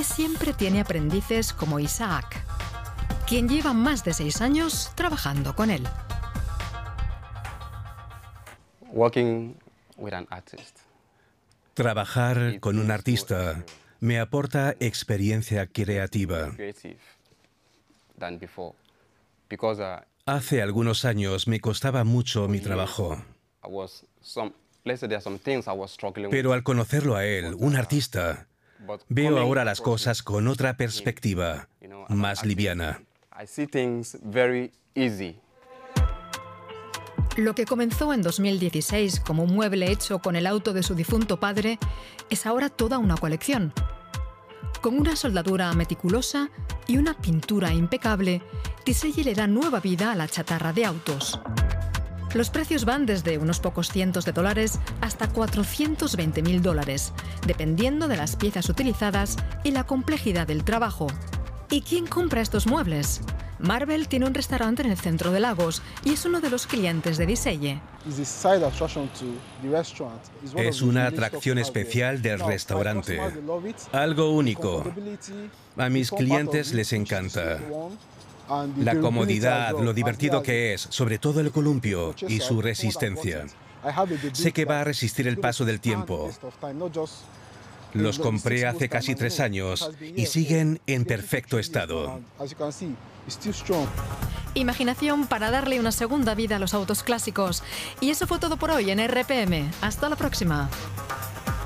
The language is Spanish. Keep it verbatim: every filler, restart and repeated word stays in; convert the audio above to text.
Casi siempre tiene aprendices como Isaac, quien lleva más de seis años trabajando con él. Working with an artist. Trabajar con un artista me aporta experiencia creativa. Hace algunos años me costaba mucho mi trabajo. Pero al conocerlo a él, un artista, veo ahora las cosas con otra perspectiva, más liviana. Lo que comenzó en dos mil dieciséis como un mueble hecho con el auto de su difunto padre es ahora toda una colección. Con una soldadura meticulosa y una pintura impecable, Tiseye le da nueva vida a la chatarra de autos. Los precios van desde unos pocos cientos de dólares hasta cuatrocientos veinte mil dólares, dependiendo de las piezas utilizadas y la complejidad del trabajo. ¿Y quién compra estos muebles? Marvel tiene un restaurante en el centro de Lagos y es uno de los clientes de Tiseye. Es una atracción especial del restaurante, algo único. A mis clientes les encanta. La comodidad, lo divertido que es, sobre todo el columpio y su resistencia. Sé que va a resistir el paso del tiempo. Los compré hace casi tres años y siguen en perfecto estado. Imaginación para darle una segunda vida a los autos clásicos. Y eso fue todo por hoy en R P M. Hasta la próxima.